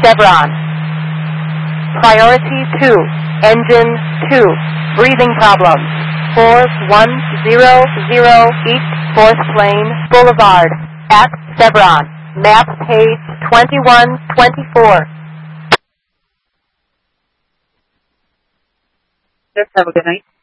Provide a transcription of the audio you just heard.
Chevron. Priority 2, engine 2, breathing problems. 4100 East 4th Plain Boulevard at Chevron. Map page 2124. Just have a good night.